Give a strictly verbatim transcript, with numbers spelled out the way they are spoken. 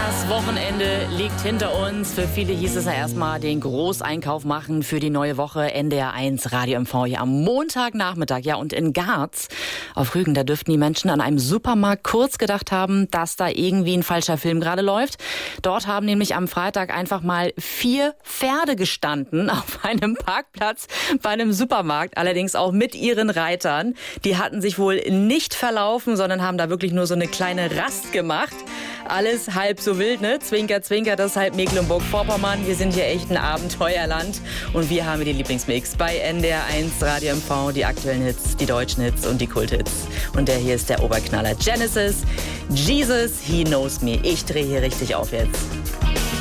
Das Wochenende liegt hinter uns. Für viele hieß es ja erstmal den Großeinkauf machen für die neue Woche. N D R eins Radio M V hier am Montagnachmittag. Ja, und in Garz auf Rügen, da dürften die Menschen an einem Supermarkt kurz gedacht haben, dass da irgendwie ein falscher Film gerade läuft. Dort haben nämlich am Freitag einfach mal vier Pferde gestanden auf einem Parkplatz bei einem Supermarkt. Allerdings auch mit ihren Reitern. Die hatten sich wohl nicht verlaufen, sondern haben da wirklich nur so eine kleine Rast gemacht. Alles halb so wild, ne? Zwinker, zwinker, das ist halt Mecklenburg-Vorpommern. Wir sind hier echt ein Abenteuerland. Und wir haben die Lieblingsmix bei N D R eins Radio M V. Die aktuellen Hits, die deutschen Hits und die Kulthits. Und der hier ist der Oberknaller Genesis. Jesus, He Knows Me. Ich drehe hier richtig auf jetzt.